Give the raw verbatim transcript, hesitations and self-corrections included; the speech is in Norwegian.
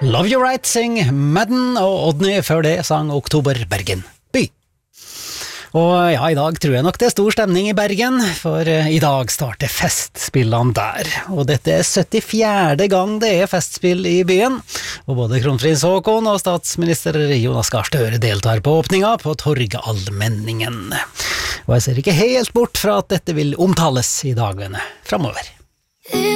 Love You Right Sing Madden, og Odny før det sang Oktober Bergen by. Og ja, i dag tror jeg nok det er stor stemning i Bergen, for i dag starter festspillene der. Og dette er syttifjerde gang det er festspill i byen, og både kronprins Håkon og statsminister Jonas Gahr Støre deltar på åpninga på Torgallmenningen. Og jeg ser ikke helt bort fra at dette vil omtales i dagene fremover.